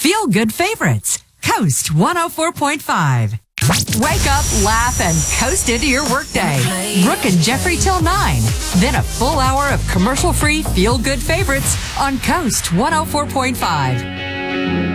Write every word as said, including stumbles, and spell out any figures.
Feel Good Favorites. Coast one oh four point five. Wake up, laugh, and coast into your workday. Brooke and Jeffrey till nine. Then a full hour of commercial-free Feel Good Favorites on Coast one oh four point five.